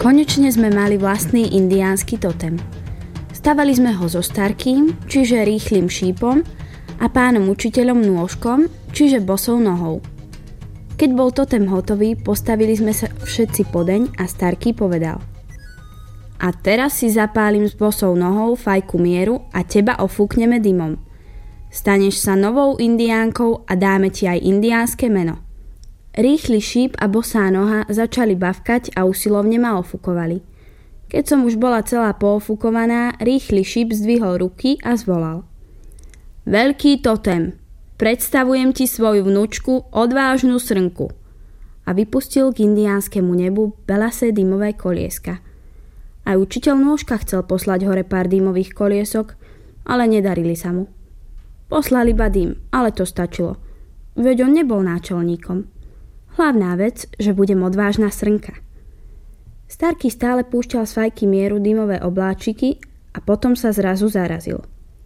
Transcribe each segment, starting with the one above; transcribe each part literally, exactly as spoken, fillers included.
Konečne sme mali vlastný indiánsky totem. Stavali sme ho so Starkým, čiže rýchlym šípom, a pánom učiteľom nôžkom, čiže bosou nohou. Keď bol totem hotový, postavili sme sa všetci podeň a Starký povedal: A teraz si zapálim s bosou nohou fajku mieru a teba ofúkneme dymom. Staneš sa novou indiánkou a dáme ti aj indiánske meno. Rýchly šíp a bosá noha začali bavkať a usilovne ma ofúkovali. Keď som už bola celá poofúkovaná, rýchly šíp zdvihol ruky a zvolal: Veľký totem, predstavujem ti svoju vnúčku, odvážnu srnku. A vypustil k indiánskemu nebu belasé dymové kolieska. Aj učiteľ nôžka chcel poslať hore pár dymových koliesok, ale nedarili sa mu. Poslal iba dym, ale to stačilo. Veď on nebol náčelníkom. Hlavná vec, že budem odvážna srnka. Starký stále púšťal z fajky mieru dymové obláčiky a potom sa zrazu zarazil.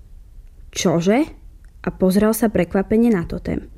Čože? A pozrel sa prekvapene na totem.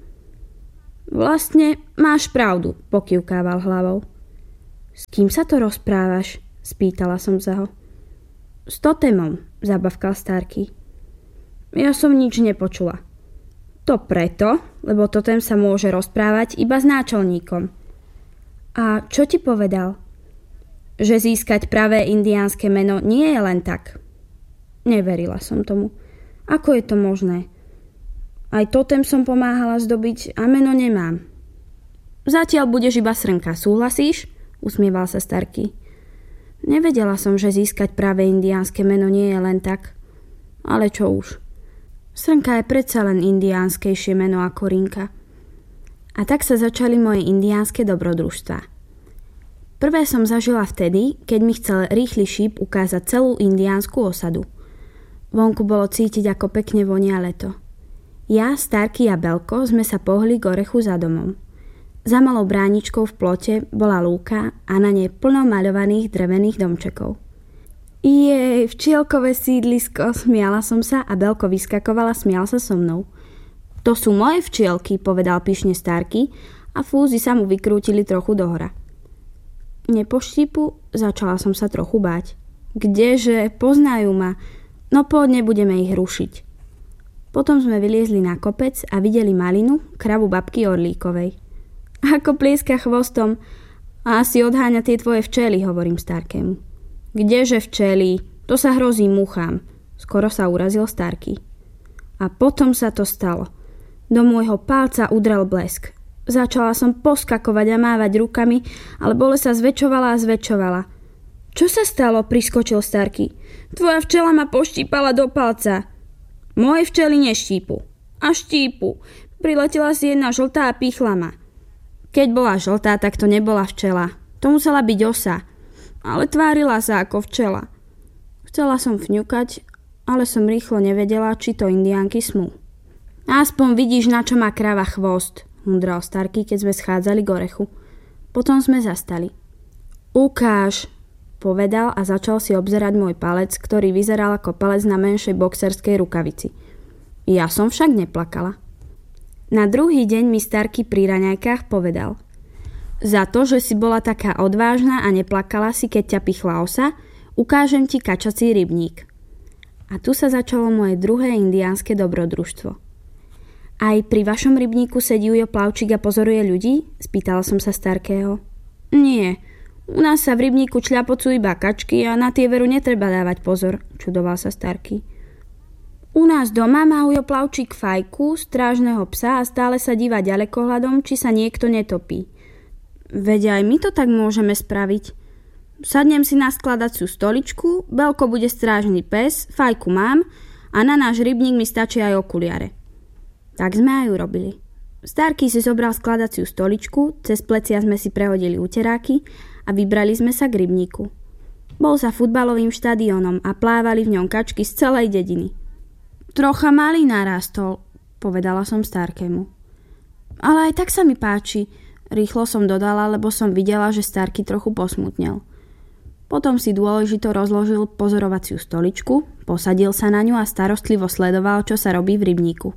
Vlastne máš pravdu, pokývkával hlavou. S kým sa to rozprávaš? Spýtala som sa ho. S totemom, zabavkal Starký. Ja som nič nepočula. To preto, lebo totem sa môže rozprávať iba s náčelníkom. A čo ti povedal? Že získať pravé indiánske meno nie je len tak. Neverila som tomu. Ako je to možné? Aj totem som pomáhala zdobiť a meno nemám. Zatiaľ budeš iba srnka, súhlasíš? Usmieval sa Starký. Nevedela som, že získať pravé indiánske meno nie je len tak. Ale čo už. Srnka je predsa len indiánskejšie meno ako Rinka. A tak sa začali moje indiánske dobrodružstvá. Prvé som zažila vtedy, keď mi chcel rýchly šíp ukázať celú indiánsku osadu. Vonku bolo cítiť, ako pekne vonia leto. Ja, Starký a Belko sme sa pohli k orechu za domom. Za malou bráničkou v plote bola lúka a na nej plno maľovaných drevených domčekov. Jej, včielkové sídlisko, smiala som sa a Belko vyskakovala, smial sa so mnou. To sú moje včielky, povedal pyšne Starký a fúzy sa mu vykrútili trochu dohora. Nepoštípu, začala som sa trochu báť. Kdeže, poznajú ma, no pohodne budeme ich rušiť. Potom sme vyliezli na kopec a videli Malinu, kravu babky Orlíkovej. Ako plieska chvostom a asi odháňa tie tvoje včely, hovorím Starkému. Kdeže včely? To sa hrozí muchám. Skoro sa urazil Starký. A potom sa to stalo. Do môjho palca udrel blesk. Začala som poskakovať a mávať rukami, ale bolesť sa zväčšovala a zväčšovala. Čo sa stalo? Priskočil Starký. Tvoja včela ma poštípala do palca. Moje včely neštípu. A štípu. Priletela si jedna žltá a pichla ma. Keď bola žltá, tak to nebola včela. To musela byť osa. Ale tvárila sa ako včela. Chcela som fňukať, ale som rýchlo nevedela, či to indiánky smú. Aspoň vidíš, na čo má krava chvost, mudral Starký, keď sme schádzali k orechu. Potom sme zastali. Ukáž, povedal a začal si obzerať môj palec, ktorý vyzeral ako palec na menšej boxerskej rukavici. Ja som však neplakala. Na druhý deň mi Starký pri raňajkách povedal: Za to, že si bola taká odvážna a neplakala si, keď ťa pichla osa, ukážem ti kačací rybník. A tu sa začalo moje druhé indiánske dobrodružstvo. Aj pri vašom rybníku sedí Ujo Plavčík a pozoruje ľudí? Spýtala som sa Starkého. Nie, u nás sa v rybníku čľapocú iba kačky a na tie veru netreba dávať pozor, čudoval sa Starký. U nás doma má Ujo Plavčík fajku, strážneho psa a stále sa díva ďalekohľadom, či sa niekto netopí. Veď aj my to tak môžeme spraviť. Sadnem si na skladaciu stoličku, Belko bude strážny pes, fajku mám a na náš rybník mi stačí aj okuliare. Tak sme aj urobili. Starký si zobral skladaciu stoličku, cez plecia sme si prehodili uteráky a vybrali sme sa k rybníku. Bol za futbalovým štadiónom a plávali v ňom kačky z celej dediny. Trocha malý narastol, povedala som Starkému. Ale aj tak sa mi páči. Rýchlo som dodala, lebo som videla, že Starký trochu posmutnel. Potom si dôležito rozložil pozorovaciu stoličku, posadil sa na ňu a starostlivo sledoval, čo sa robí v rybníku.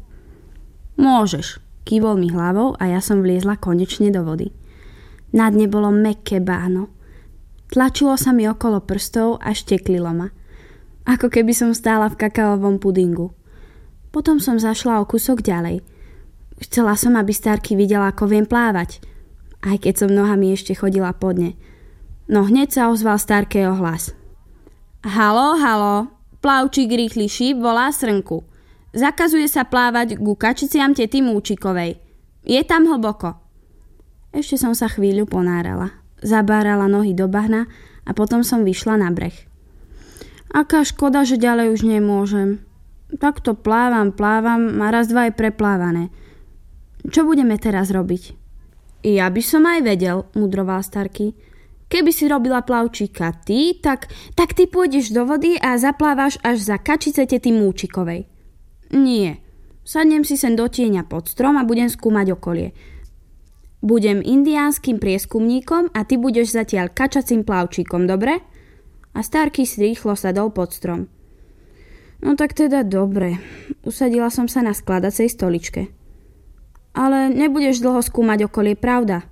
Môžeš, kývol mi hlavou a ja som vliezla konečne do vody. Na dne bolo mäkké báhno. Tlačilo sa mi okolo prstov a šteklilo ma. Ako keby som stála v kakaovom pudingu. Potom som zašla o kúsok ďalej. Chcela som, aby Starky videla, ako viem plávať. Aj keď som nohami ešte chodila po dne. No hneď sa ozval Starkého hlas. Haló, haló, plavčík rýchly šíp volá Srnku. Zakazuje sa plávať ku kačiciam tety Múčikovej. Je tam hlboko. Ešte som sa chvíľu ponárala. Zabárala nohy do bahna a potom som vyšla na breh. Aká škoda, že ďalej už nemôžem. Takto plávam, plávam a raz dva je preplávané. Čo budeme teraz robiť? Ja by som aj vedel, mudroval Starky. Keby si robila plavčíka ty, tak, tak ty pôjdeš do vody a zaplávaš až za kačice tety Múčikovej. Nie. Sadnem si sem do tieňa pod strom a budem skúmať okolie. Budem indiánskym prieskumníkom a ty budeš zatiaľ kačacím plavčíkom, dobre? A Starky si rýchlo sadol pod strom. No tak teda dobre. Usadila som sa na skladacej stoličke. Ale nebudeš dlho skúmať okolie, pravda?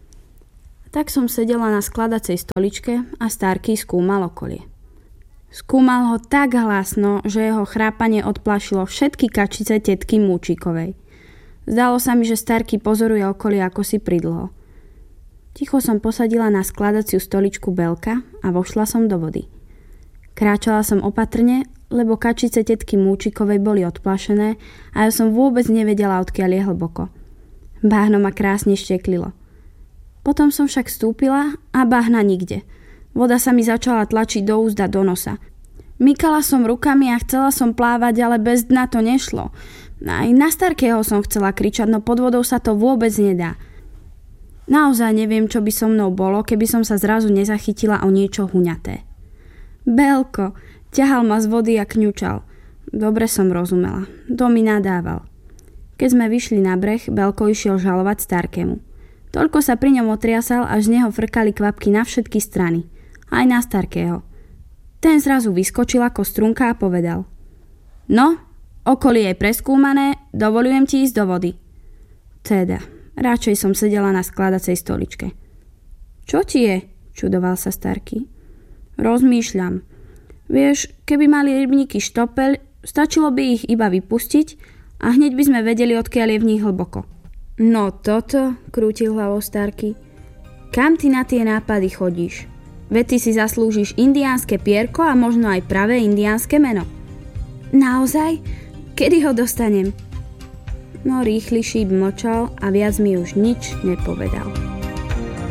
Tak som sedela na skladacej stoličke a Starky skúmal okolie. Skúmal ho tak hlasno, že jeho chrápanie odplašilo všetky kačice tetky Múčikovej. Zdalo sa mi, že Starky pozoruje okolie ako si pridlho. Ticho som posadila na skladaciu stoličku Belka a vošla som do vody. Kráčala som opatrne, lebo kačice tetky Múčikovej boli odplašené a ja som vôbec nevedela, odkiaľ je hlboko. Bahno ma krásne šteklilo. Potom som však vstúpila a bahna nikde. Voda sa mi začala tlačiť do úst a do nosa. Mykala som rukami a chcela som plávať, ale bez dna to nešlo. Aj na Starkého som chcela kričať, no pod vodou sa to vôbec nedá. Naozaj neviem, čo by so mnou bolo, keby som sa zrazu nezachytila o niečo huňaté. Belko, ťahal ma z vody a kňučal. Dobre som rozumela. To mi nadával. Keď sme vyšli na breh, Belko išiel žalovať Starkému. Toľko sa pri ňom otriasal, až z neho frkali kvapky na všetky strany. Aj na Starkého. Ten zrazu vyskočil ako strunka a povedal. No, okolie je preskúmané, dovolujem ti ísť do vody. Teda, radšej som sedela na skladacej stoličke. Čo ti je? Čudoval sa Starky. Rozmýšľam. Vieš, keby mali rybníky štopeľ, stačilo by ich iba vypustiť a hneď by sme vedeli, odkiaľ je v nich hlboko. No toto, krútil hlavou Starky. Kam ty na tie nápady chodíš? Veď ty si zaslúžiš indiánske pierko a možno aj pravé indiánske meno. Naozaj? Kedy ho dostanem? No rýchly šíp mlčal a viac mi už nič nepovedal.